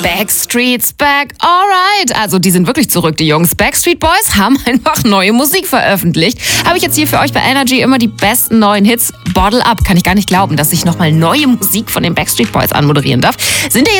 Backstreet's back, alright. Also die sind wirklich zurück, die Jungs. Backstreet Boys haben einfach neue Musik veröffentlicht. Habe ich jetzt hier für euch bei Energy immer die besten neuen Hits. Bottle Up, kann ich gar nicht glauben, dass ich nochmal neue Musik von den Backstreet Boys anmoderieren darf. Sind ja